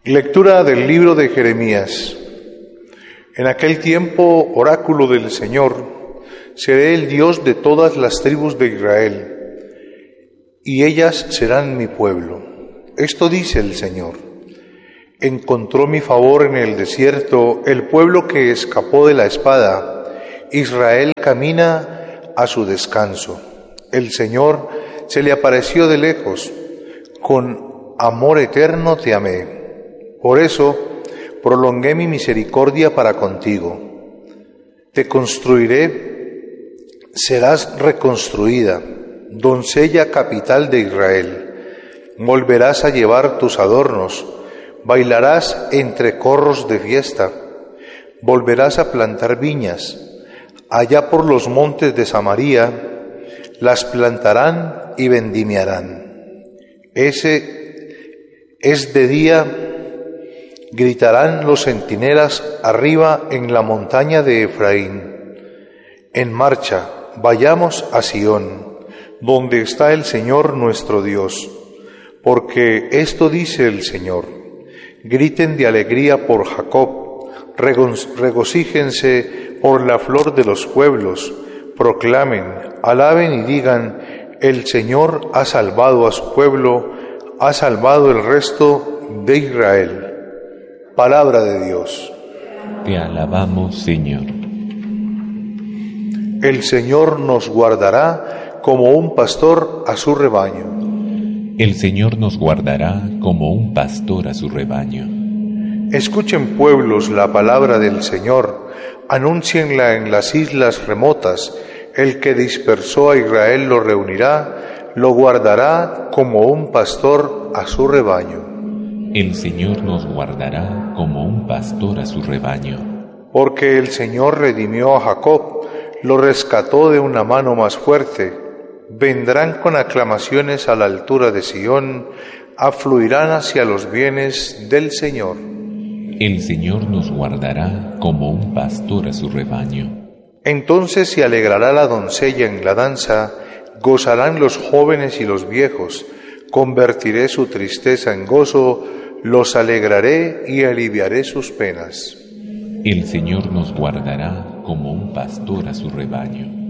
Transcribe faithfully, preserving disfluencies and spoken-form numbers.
Lectura del libro de Jeremías. En aquel tiempo, oráculo del Señor, seré el Dios de todas las tribus de Israel, y ellas serán mi pueblo. Esto dice el Señor. Encontró mi favor en el desierto el pueblo que escapó de la espada. Israel camina a su descanso. El Señor se le apareció de lejos. Con amor eterno te amé. Por eso prolongué mi misericordia para contigo. Te construiré, serás reconstruida, doncella capital de Israel. Volverás a llevar tus adornos, bailarás entre corros de fiesta. Volverás a plantar viñas. Allá por los montes de Samaria las plantarán y vendimiarán. Ese es de día. Gritarán los centinelas arriba en la montaña de Efraín. En marcha, vayamos a Sión, donde está el Señor nuestro Dios. Porque esto dice el Señor: griten de alegría por Jacob, regocíjense por la flor de los pueblos, proclamen, alaben y digan: el Señor ha salvado a su pueblo, ha salvado el resto de Israel. Palabra de Dios. Te alabamos, Señor. El Señor nos guardará como un pastor a su rebaño. El Señor nos guardará como un pastor a su rebaño. Escuchen, pueblos, la palabra del Señor, anúncienla en las islas remotas. El que dispersó a Israel lo reunirá, lo guardará como un pastor a su rebaño. El Señor nos guardará como un pastor a su rebaño. Porque el Señor redimió a Jacob, lo rescató de una mano más fuerte. Vendrán con aclamaciones a la altura de Sión, afluirán hacia los bienes del Señor. El Señor nos guardará como un pastor a su rebaño. Entonces se alegrará la doncella en la danza, gozarán los jóvenes y los viejos. Convertiré su tristeza en gozo, los alegraré y aliviaré sus penas. El Señor nos guardará como un pastor a su rebaño.